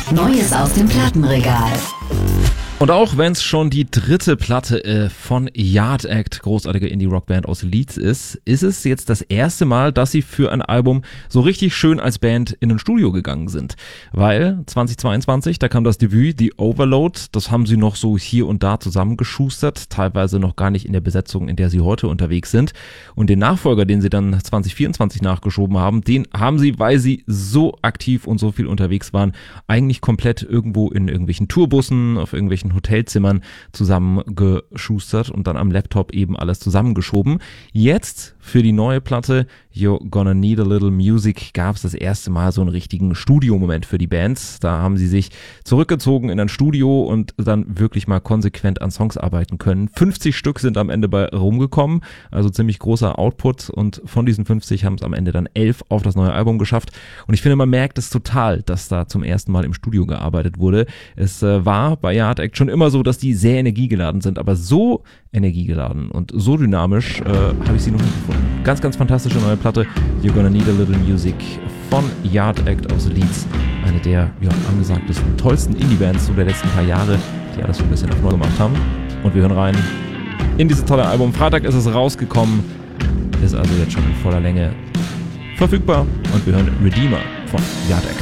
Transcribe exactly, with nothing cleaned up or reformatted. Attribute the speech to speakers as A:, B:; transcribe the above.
A: Neues aus dem Plattenregal.
B: Und auch wenn es schon die dritte Platte äh, von Yard Act, großartige Indie-Rock-Band aus Leeds ist, ist es jetzt das erste Mal, dass sie für ein Album so richtig schön als Band in ein Studio gegangen sind. Weil zweitausendzweiundzwanzig, da kam das Debüt, The Overload, das haben sie noch so hier und da zusammengeschustert, teilweise noch gar nicht in der Besetzung, in der sie heute unterwegs sind. Und den Nachfolger, den sie dann zwanzig vierundzwanzig nachgeschoben haben, den haben sie, weil sie so aktiv und so viel unterwegs waren, eigentlich komplett irgendwo in irgendwelchen Tourbussen, auf irgendwelchen Hotelzimmern zusammengeschustert und dann am Laptop eben alles zusammengeschoben. Jetzt für die neue Platte You're Gonna Need a Little Music gab es das erste Mal so einen richtigen Studiomoment für die Bands. Da haben sie sich zurückgezogen in ein Studio und dann wirklich mal konsequent an Songs arbeiten können. fünfzig Stück sind am Ende bei rumgekommen, also ziemlich großer Output, und von diesen fünfzig haben es am Ende dann elf auf das neue Album geschafft. Und ich finde, man merkt es total, dass da zum ersten Mal im Studio gearbeitet wurde. Es äh, war bei Yard Act schon immer so, dass die sehr energiegeladen sind, aber so energiegeladen und so dynamisch äh, habe ich sie noch nie gefunden. Ganz, ganz fantastische neue Platte, You're Gonna Need a Little Music von Yard Act aus Leeds. Eine der ja, angesagtesten, tollsten Indie-Bands so der letzten paar Jahre, die alles so ein bisschen auf neu gemacht haben. Und wir hören rein in dieses tolle Album. Freitag ist es rausgekommen, ist also jetzt schon in voller Länge verfügbar, und wir hören Redeemer von Yard Act.